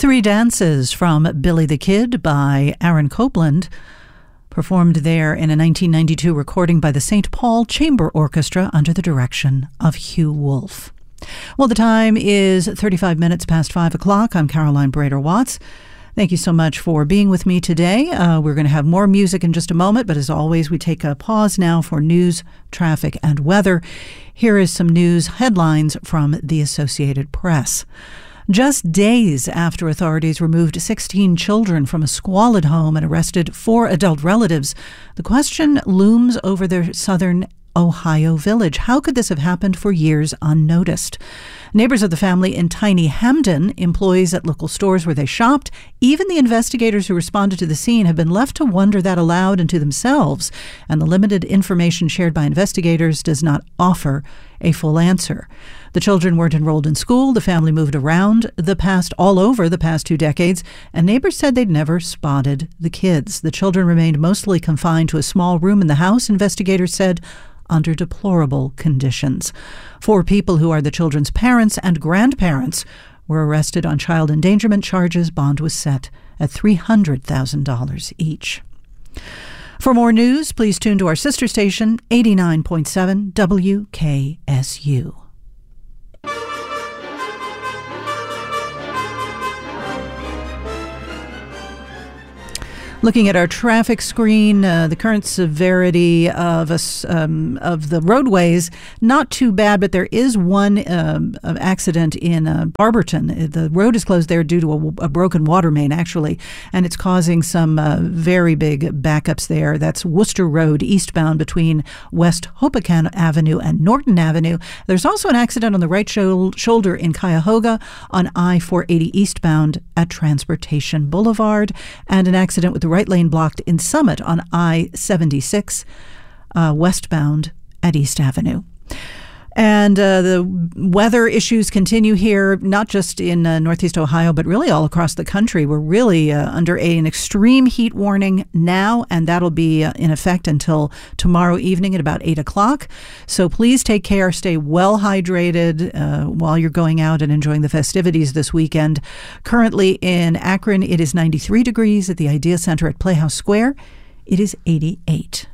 Three Dances from Billy the Kid by Aaron Copland, performed there in a 1992 recording by the St. Paul Chamber Orchestra under the direction of Hugh Wolf. Well, the time is 35 minutes past 5 o'clock. I'm Caroline Brader-Watts. Thank you so much for being with me today. We're going to have more music in just a moment, but as always, we take a pause now for news, traffic, and weather. Here is some news headlines from the Associated Press. Just days after authorities removed 16 children from a squalid home and arrested 4 adult relatives, the question looms over their southern Ohio village. How could this have happened for years unnoticed? Neighbors of the family in tiny Hamden, employees at local stores where they shopped, even the investigators who responded to the scene have been left to wonder that aloud and to themselves, and the limited information shared by investigators does not offer a full answer. The children weren't enrolled in school, the family moved around all over the past 2 decades, and neighbors said they'd never spotted the kids. The children remained mostly confined to a small room in the house, investigators said, under deplorable conditions. 4 people who are the children's parents and grandparents were arrested on child endangerment charges. Bond was set at $300,000 each. For more news, please tune to our sister station, 89.7 WKSU. Looking at our traffic screen, the current severity of the roadways, not too bad, but there is one accident in Barberton. The road is closed there due to a broken water main, actually, and it's causing some very big backups there. That's Worcester Road eastbound between West Hopatcong Avenue and Norton Avenue. There's also an accident on the right shoulder in Cuyahoga on I-480 eastbound at Transportation Boulevard, and an accident with the right lane blocked in Summit on I-76 westbound at East Avenue. And the weather issues continue here, not just in Northeast Ohio, but really all across the country. We're really under an extreme heat warning now, and that'll be in effect until tomorrow evening at about 8 o'clock. So please take care, stay well hydrated while you're going out and enjoying the festivities this weekend. Currently in Akron, it is 93 degrees. At the Idea Center at Playhouse Square, it is 88.